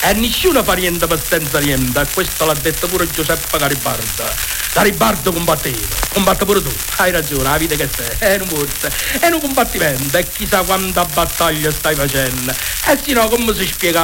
E nessuno fa niente per senza niente, e questo l'ha detto pure Giuseppe Garibaldi. Garibaldi combatte pure tu, hai ragione, la vita che sei, è un forza, è un combattimento, e chissà quanta battaglia stai facendo, e se no come si spiega